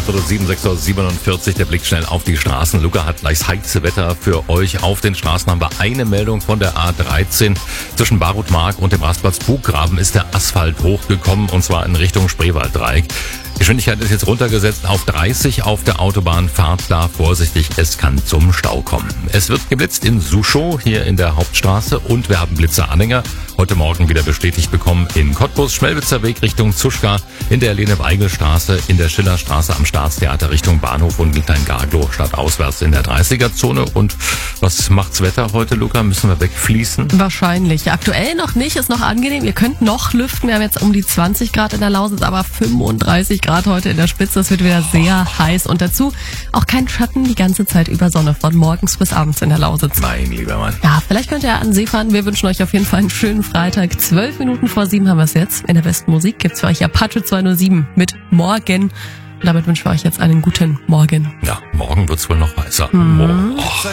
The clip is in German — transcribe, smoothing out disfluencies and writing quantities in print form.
7, 6:47 Uhr. Der Blick schnell auf die Straßen. Luca hat gleich das heiße Wetter für euch. Auf den Straßen haben wir eine Meldung von der A13. Zwischen Barutmark und dem Rastplatz Buggraben ist der Asphalt hochgekommen, und zwar in Richtung Spreewalddreieck. Geschwindigkeit ist jetzt runtergesetzt auf 30 auf der Autobahn. Fahrt da vorsichtig, es kann zum Stau kommen. Es wird geblitzt in Suschow, hier in der Hauptstraße, und wir haben Blitzer-Anhänger heute Morgen wieder bestätigt bekommen in Cottbus, Schmelwitzer Weg Richtung Zuschka, in der Lene-Weigel-Straße, in der Schillerstraße am Staatstheater Richtung Bahnhof und in Klein-Garglow stadtauswärts in der 30er-Zone. Und was macht's Wetter heute, Luca? Müssen wir wegfließen? Wahrscheinlich. Aktuell noch nicht, ist noch angenehm. Ihr könnt noch lüften. Wir haben jetzt um die 20 Grad in der Lausitz, aber 35 Grad heute in der Spitze. Es wird wieder sehr heiß. Und dazu auch kein Schatten die ganze Zeit über Sonne, von morgens bis abends in der Lausitz. Mein lieber Mann. Ja, vielleicht könnt ihr an See fahren. Wir wünschen euch auf jeden Fall einen schönen Freitag. 12 Minuten vor 7 haben wir es jetzt. In der besten Musik gibt's für euch Apache 207 mit Morgen. Und damit wünschen wir euch jetzt einen guten Morgen. Ja, morgen wird's wohl noch heißer. Mhm. Oh.